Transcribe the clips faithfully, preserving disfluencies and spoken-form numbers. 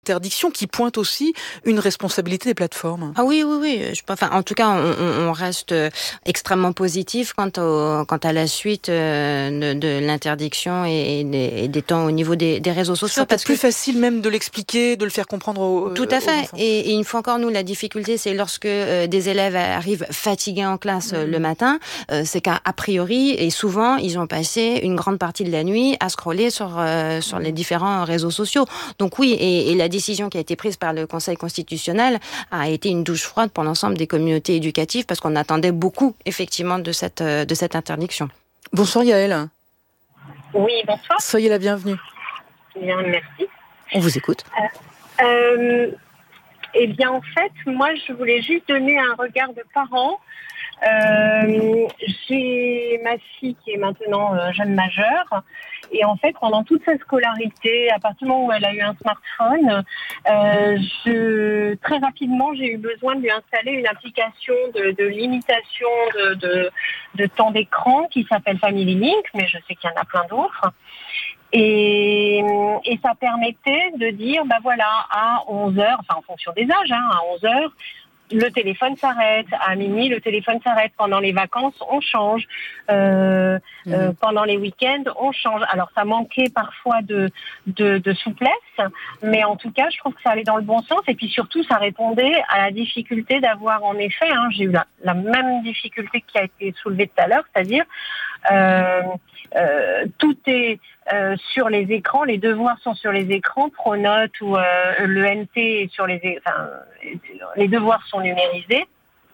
interdiction qui pointe aussi une responsabilité des plateformes. Ah oui, oui, oui. Je, enfin, en tout cas, on, on reste extrêmement positif quant, au, quant à la suite de, de l'interdiction et, et, des, et des temps au niveau des, des réseaux sociaux. C'est peut-être plus facile même de l'expliquer, de le faire comprendre aux, tout à aux fait. enfants. Et, et une fois encore, nous, la difficulté, c'est lorsque euh, des élèves arrivent fatigués en classe mmh. le matin, euh, c'est qu'a priori, et souvent, ils ont passé une grande partie de la nuit à scroller sur, euh, sur mmh. les différents réseaux sociaux. Donc oui, et, et la décision qui a été prise par le Conseil constitutionnel a été une douche froide pour l'ensemble des communautés éducatives parce qu'on attendait beaucoup, effectivement, de cette, de cette interdiction. Bonsoir Yaël. Oui, bonsoir. Soyez la bienvenue. Bien, merci. On vous écoute. Euh, euh, eh bien, en fait, moi, je voulais juste donner un regard de parent. Euh, j'ai ma fille qui est maintenant euh, jeune majeure et en fait pendant toute sa scolarité, à partir du moment où elle a eu un smartphone, euh, je, très rapidement j'ai eu besoin de lui installer une application de, de limitation de, de, de temps d'écran qui s'appelle Family Link, mais je sais qu'il y en a plein d'autres. Et, et ça permettait de dire, bah voilà, à onze heures, enfin en fonction des âges, hein, à onze heures, le téléphone s'arrête. À minuit, le téléphone s'arrête. Pendant les vacances, on change. Euh, mmh. euh, pendant les week-ends, on change. Alors, ça manquait parfois de, de, de souplesse, mais en tout cas, je trouve que ça allait dans le bon sens. Et puis surtout, ça répondait à la difficulté d'avoir, en effet, hein, j'ai eu la, la même difficulté qui a été soulevée tout à l'heure, c'est-à-dire euh, euh, tout est euh, sur les écrans, les devoirs sont sur les écrans, Pronote ou euh, le N T est sur les, enfin, les devoirs sont numérisés.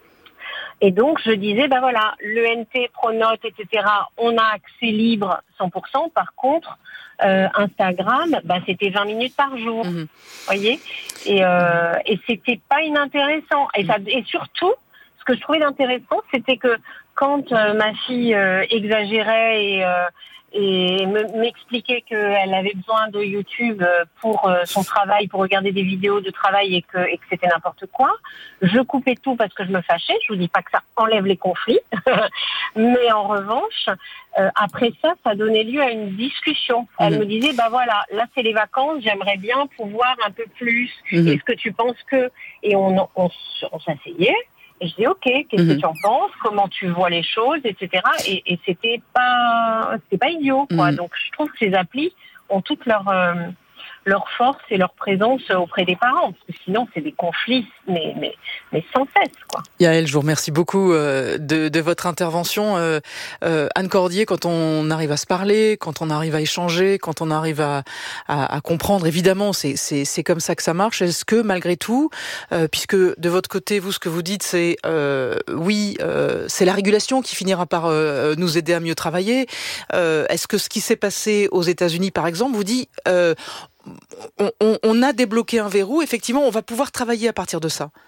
Et donc, je disais, ben voilà, le N T, Pronote, et cetera, on a accès libre cent pour cent. Par contre, euh, Instagram, ben, c'était vingt minutes par jour. Vous mmh. voyez, et, euh, et c'était pas inintéressant. Et, ça, et surtout, ce que je trouvais intéressant, c'était que quand euh, ma fille euh, exagérait et... Euh, et m'expliquer qu'elle avait besoin de YouTube pour son travail, pour regarder des vidéos de travail et que, et que c'était n'importe quoi. Je coupais tout parce que je me fâchais. Je vous dis pas que ça enlève les conflits. Mais en revanche, euh, après ça, ça donnait lieu à une discussion. Elle mmh. me disait, bah voilà, là c'est les vacances, j'aimerais bien pouvoir un peu plus. Mmh. Est-ce que tu penses que... Et on, on, on s'asseyait. Et je dis ok, qu'est-ce mmh. que tu en penses, comment tu vois les choses, et cetera. Et, et c'était pas, c'était pas idiot, quoi. Mmh. Donc je trouve que ces applis ont toutes leurs euh, leur force et leur présence auprès des parents, parce que sinon c'est des conflits, mais mais mais sans cesse, quoi. Yaël, je vous remercie beaucoup euh, de, de votre intervention. Euh, euh, Anne Cordier, quand on arrive à se parler, quand on arrive à échanger, quand on arrive à, à, à comprendre, évidemment, c'est, c'est, c'est comme ça que ça marche. Est-ce que malgré tout, euh, puisque de votre côté, vous, ce que vous dites, c'est euh, oui, euh, c'est la régulation qui finira par euh, nous aider à mieux travailler. Euh, est-ce que ce qui s'est passé aux États-Unis, par exemple, vous dit euh, on, on, on a débloqué un verrou, effectivement, on va pouvoir travailler à partir de ça?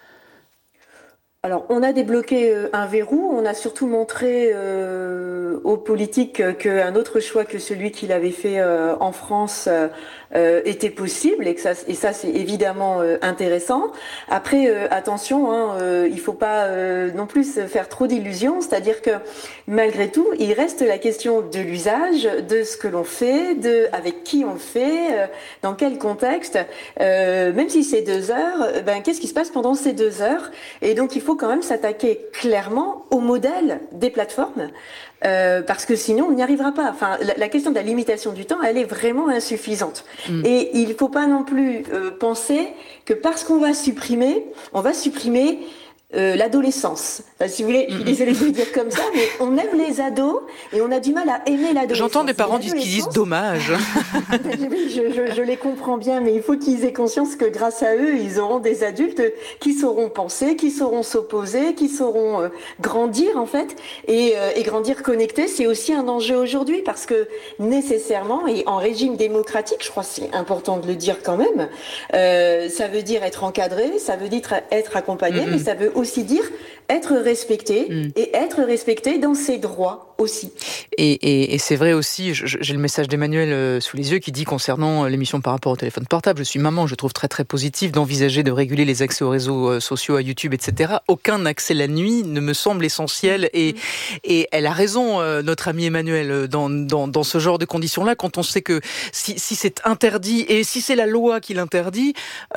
Alors, on a débloqué un verrou, on a surtout montré euh, aux politiques qu'un autre choix que celui qu'il avait fait euh, en France euh, était possible, et, que ça, et ça, c'est évidemment euh, intéressant. Après, euh, attention, hein, euh, il faut pas euh, non plus faire trop d'illusions, c'est-à-dire que malgré tout, il reste la question de l'usage, de ce que l'on fait, de avec qui on le fait, euh, dans quel contexte. Euh, même si c'est deux heures, ben qu'est-ce qui se passe pendant ces deux heures? Et donc, il faut Il faut quand même s'attaquer clairement au modèle des plateformes, euh, parce que sinon on n'y arrivera pas. Enfin, la, la question de la limitation du temps, elle est vraiment insuffisante. Mmh. Et il ne faut pas non plus euh, penser que parce qu'on va supprimer, on va supprimer Euh, l'adolescence. Enfin, si vous voulez, je suis désolée de le dire comme ça, mais on aime les ados et on a du mal à aimer l'adolescence. J'entends des parents qui disent dommage. Oui, je, je, je les comprends bien, mais il faut qu'ils aient conscience que grâce à eux, ils auront des adultes qui sauront penser, qui sauront s'opposer, qui sauront euh, grandir en fait. Et, euh, et grandir connecté, c'est aussi un enjeu aujourd'hui parce que nécessairement, et en régime démocratique, je crois que c'est important de le dire quand même, euh, ça veut dire être encadré, ça veut dire être accompagné, mm-hmm. mais ça veut aussi dire être respecté mmh. et être respecté dans ses droits aussi. Et, et, et c'est vrai aussi, je, j'ai le message d'Emmanuel euh, sous les yeux qui dit concernant l'émission par rapport au téléphone portable, je suis maman, je trouve très très positif d'envisager de réguler les accès aux réseaux euh, sociaux, à YouTube, et cetera. Aucun accès la nuit ne me semble essentiel et, mmh. et elle a raison, euh, notre ami Emmanuel, dans, dans, dans ce genre de conditions-là, quand on sait que si, si c'est interdit et si c'est la loi qui l'interdit,